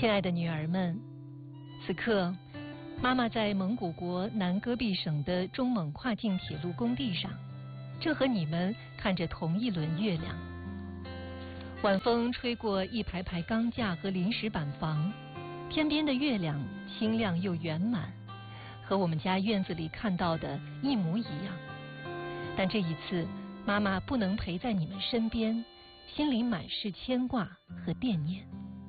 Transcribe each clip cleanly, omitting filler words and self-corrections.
亲爱的女儿们，此刻妈妈在蒙古国南戈壁省的中蒙跨境铁路工地上，正和你们看着同一轮月亮。晚风吹过一排排钢架和临时板房，天边的月亮清亮又圆满，和我们家院子里看到的一模一样。但这一次妈妈不能陪在你们身边，心里满是牵挂和惦念。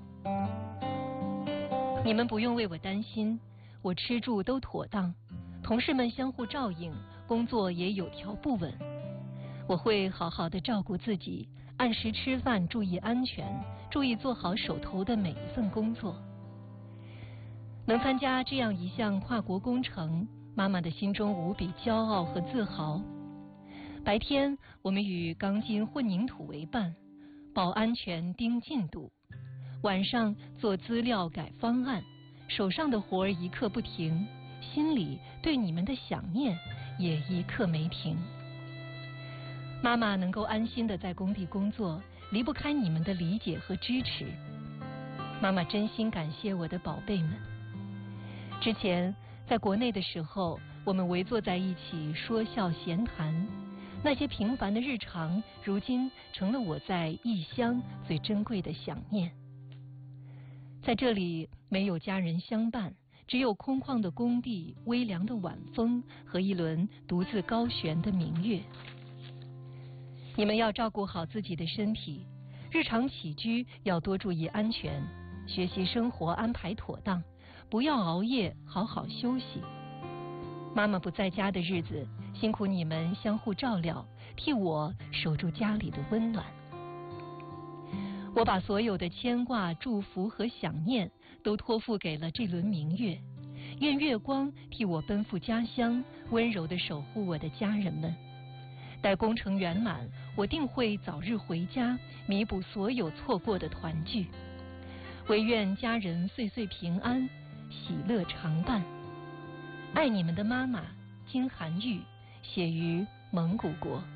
你们不用为我担心，我吃住都妥当，同事们相互照应，工作也有条不紊。我会好好的照顾自己，按时吃饭，注意安全，注意做好手头的每一份工作。能参加这样一项跨国工程，妈妈的心中无比骄傲和自豪。白天我们与钢筋混凝土为伴，保安全盯进度，晚上做资料改方案，手上的活儿一刻不停，心里对你们的想念也一刻没停。妈妈能够安心地在工地工作，离不开你们的理解和支持。妈妈真心感谢我的宝贝们。之前在国内的时候，我们围坐在一起说笑闲谈，那些平凡的日常，如今成了我在异乡最珍贵的想念。在这里没有家人相伴，只有空旷的工地、微凉的晚风和一轮独自高悬的明月。你们要照顾好自己的身体，日常起居要多注意安全，学习生活安排妥当，不要熬夜，好好休息。妈妈不在家的日子，辛苦你们相互照料，替我守住家里的温暖。我把所有的牵挂、祝福和想念都托付给了这轮明月，愿月光替我奔赴家乡，温柔地守护我的家人们。待工程圆满，我定会早日回家，弥补所有错过的团聚。唯愿家人岁岁平安，喜乐常伴。爱你们的妈妈金寒玉，写于蒙古国。